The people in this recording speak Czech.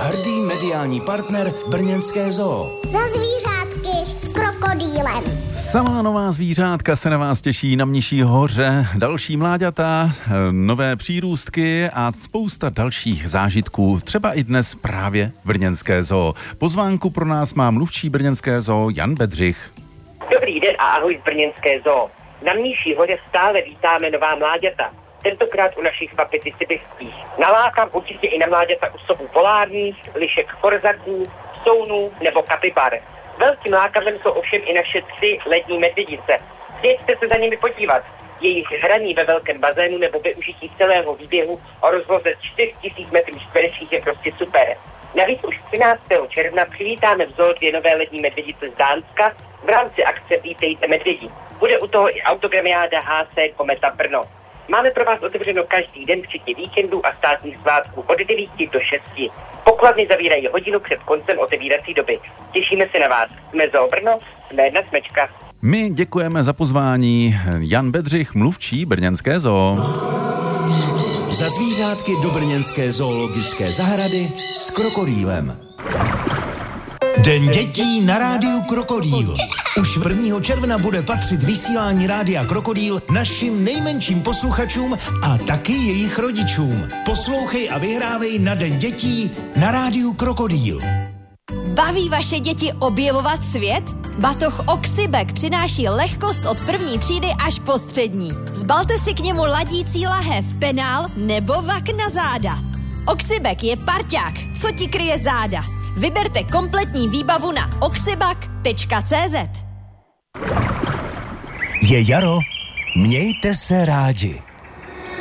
hrdý mediální partner brněnské zoo. Za zvířátky s krokodýlem. Samá nová zvířátka se na vás těší na Mniší hoře, další mláďata, nové přírůstky a spousta dalších zážitků, třeba i dnes právě v brněnské zoo. Pozvánku pro nás má mluvčí brněnské zoo Jan Bedřich. Dobrý den a ahoj z brněnské zoo. Na Mniší hoře stále vítáme nová mláďata. Tentokrát u našich papity sibirských. Nalákám určitě i na mláďata u sobů polárních, lišek korzaků, sounů nebo kapibár. Velkým lákadlem jsou ovšem i naše 3 lední medvědice. Přijeďte se za nimi podívat. Jejich hraní ve velkém bazénu nebo využití celého výběhu o rozloze 4000 m2 je prostě super. Navíc už 13. června přivítáme v zoo 2 nové lední medvědice z Dánska v rámci akce Vítejte medvědi. Bude u toho i autogramiáda HC Kometa Brno. Máme pro vás otevřeno každý den včetně víkendů a státních svátků od 9 do 6. Pokladny zavírají hodinu před koncem otevírací doby. Těšíme se na vás. Jsme Zoo Brno, jsme jedna smečka. My děkujeme za pozvání. Jan Bedřich, mluvčí brněnské zoo. Za zvířátky do brněnské zoologické zahrady s krokodýlem. Den dětí na rádiu Krokodýl. Už 1. června bude patřit vysílání rádia Krokodýl našim nejmenším posluchačům a taky jejich rodičům. Poslouchej a vyhrávej na Den dětí na rádiu Krokodýl. Baví vaše děti objevovat svět? Batoh Oxibek přináší lehkost od 1. třídy až po střední. Zbalte si k němu ladící lahev, penál nebo vak na záda. Oxibek je parťák, co ti kryje záda. Vyberte kompletní výbavu na oxibak.cz. Je jaro, mějte se rádi.